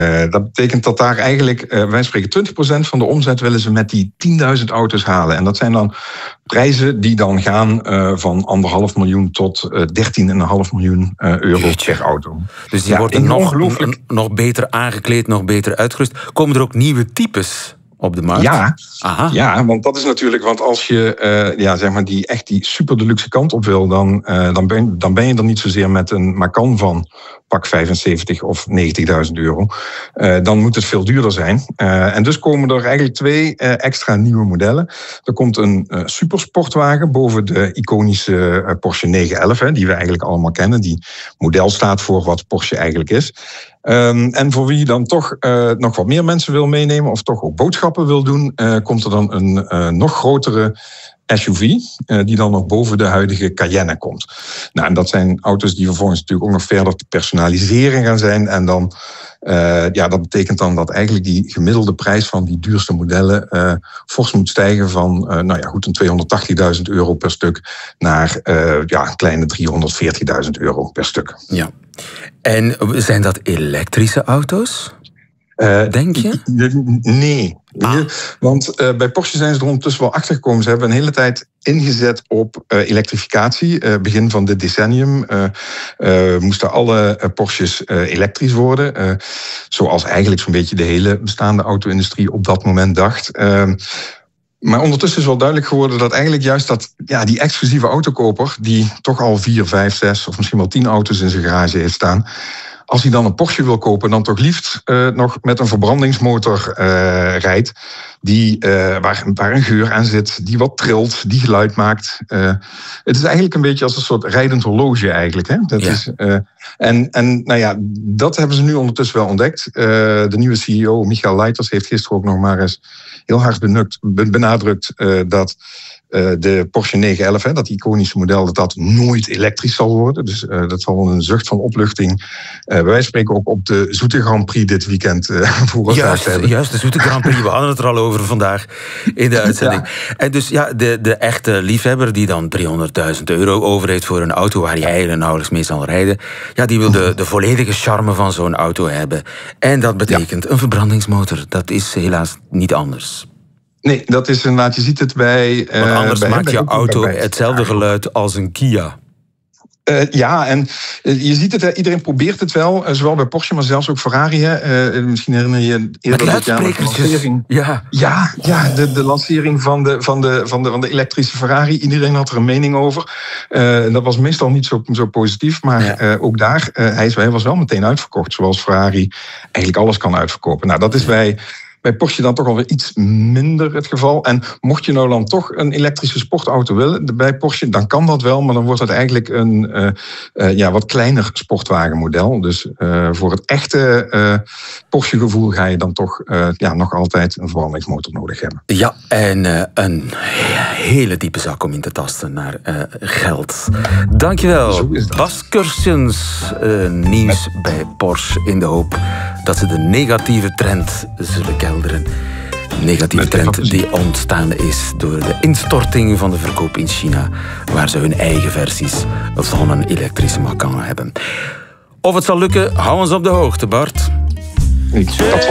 Dat betekent dat daar eigenlijk, wij spreken 20% van de omzet willen ze met die 10.000 auto's halen. En dat zijn dan prijzen die dan gaan van 1,5 miljoen tot 13,5 miljoen euro per auto. Dus die worden nog beter aangekleed, nog beter uitgerust. Komen er ook nieuwe types op de markt? Ja, ja, want dat is natuurlijk, want als je zeg maar die super deluxe kant op wil, dan ben je er niet zozeer met een Macan van pak 75 of 90.000 euro. Dan moet het veel duurder zijn. En dus komen er eigenlijk 2 extra nieuwe modellen. Er komt een supersportwagen boven de iconische Porsche 911, die we eigenlijk allemaal kennen. Die model staat voor wat Porsche eigenlijk is. En voor wie dan toch nog wat meer mensen wil meenemen of toch ook boodschappen wil doen, komt er dan een nog grotere SUV, die dan nog boven de huidige Cayenne komt. Nou, en dat zijn auto's die vervolgens natuurlijk ook nog verder te personaliseren gaan zijn. En dan, dat betekent dan dat eigenlijk die gemiddelde prijs van die duurste modellen fors moet stijgen van een 280.000 euro per stuk naar een kleine 340.000 euro per stuk. Ja. En zijn dat elektrische auto's? Denk je? Nee. Want bij Porsche zijn ze er ondertussen wel achter gekomen. Ze hebben een hele tijd ingezet op elektrificatie. Begin van dit decennium moesten alle Porsches elektrisch worden. Zoals eigenlijk zo'n beetje de hele bestaande auto-industrie op dat moment dacht. Maar ondertussen is wel duidelijk geworden dat eigenlijk juist die exclusieve autokoper, die toch al 4, 5, 6 of misschien wel 10 auto's in zijn garage heeft staan, als hij dan een Porsche wil kopen, dan toch liefst nog met een verbrandingsmotor rijdt. Waar een geur aan zit, die wat trilt, die geluid maakt. Het is eigenlijk een beetje als een soort rijdend horloge eigenlijk. Hè? Dat hebben ze nu ondertussen wel ontdekt. De nieuwe CEO, Michael Leiters, heeft gisteren ook nog maar eens heel hard benadrukt dat de Porsche 911, dat iconische model, dat nooit elektrisch zal worden. Dus dat zal een zucht van opluchting. Wij spreken ook op de Zoete Grand Prix dit weekend hebben. Juist, de Zoete Grand Prix. We hadden het er al over vandaag in de uitzending. Ja. En dus de echte liefhebber die dan 300.000 euro over heeft voor een auto waar hij eigenlijk nauwelijks mee zal rijden, die wil de volledige charme van zo'n auto hebben. En dat betekent een verbrandingsmotor. Dat is helaas niet anders. Nee, dat is inderdaad, je ziet het bij... Want anders maakt je auto hetzelfde geluid als een Kia. En je ziet het, iedereen probeert het wel, zowel bij Porsche, maar zelfs ook Ferrari. Misschien herinner je eerder dat jaar de lancering. De lancering van de elektrische Ferrari. Iedereen had er een mening over. Dat was meestal niet zo positief, maar ook daar, hij was wel meteen uitverkocht, zoals Ferrari eigenlijk alles kan uitverkopen. Nou, dat is bij Porsche dan toch alweer iets minder het geval. En mocht je nou dan toch een elektrische sportauto willen bij Porsche, dan kan dat wel, maar dan wordt het eigenlijk een wat kleiner sportwagenmodel. Dus voor het echte Porsche-gevoel ga je dan toch nog altijd een verbrandingsmotor nodig hebben. Ja, en een hele diepe zak om in te tasten naar geld. Dankjewel. Bas Kurstjens, nieuws bij Porsche in de hoop dat ze de negatieve trend zullen kelderen. Negatieve trend die ontstaan is door de instorting van de verkoop in China, waar ze hun eigen versies van een elektrische Macan hebben. Of het zal lukken, hou ons op de hoogte, Bart. Dat